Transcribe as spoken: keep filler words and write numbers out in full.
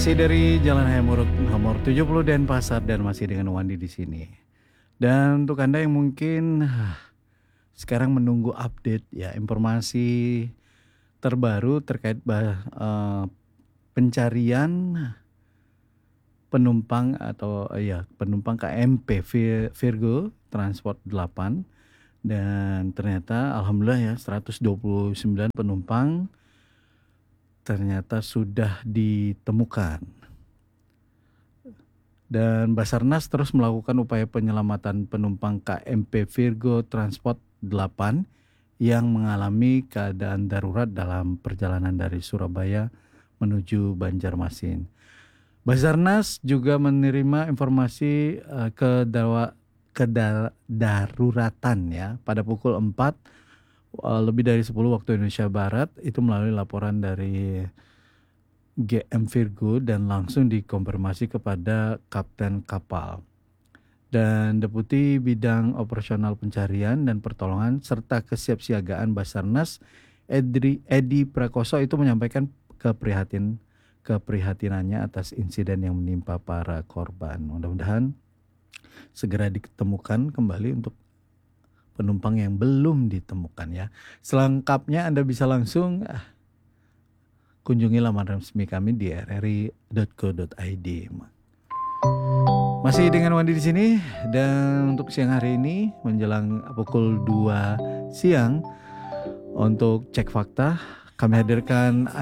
Masih dari Jalan Hayam Muruk nomor tujuh puluh Denpasar dan masih dengan Wandi di sini. Dan untuk Anda yang mungkin ah, sekarang menunggu update ya informasi terbaru terkait bah, eh, pencarian penumpang atau eh, ya penumpang K M P Vi- Virgo Transport delapan dan ternyata alhamdulillah ya seratus dua puluh sembilan penumpang ternyata sudah ditemukan. Dan Basarnas terus melakukan upaya penyelamatan penumpang K M P Virgo Transport delapan yang mengalami keadaan darurat dalam perjalanan dari Surabaya menuju Banjarmasin. Basarnas juga menerima informasi eh, kedawa, kedaruratan ya pada pukul empat eh, lebih dari sepuluh waktu Indonesia Barat itu melalui laporan dari G M Virgo dan langsung dikonfirmasi kepada kapten kapal dan Deputi Bidang Operasional Pencarian dan Pertolongan serta Kesiapsiagaan Basarnas Edri, Edi Prakoso itu menyampaikan keprihatin keprihatinannya atas insiden yang menimpa para korban. Mudah-mudahan segera ditemukan kembali untuk penumpang yang belum ditemukan ya. Selengkapnya Anda bisa langsung ah, kunjungi laman resmi kami di r r i dot co dot i d. Masih dengan Wandi di sini dan untuk siang hari ini menjelang pukul dua siang untuk cek fakta kami hadirkan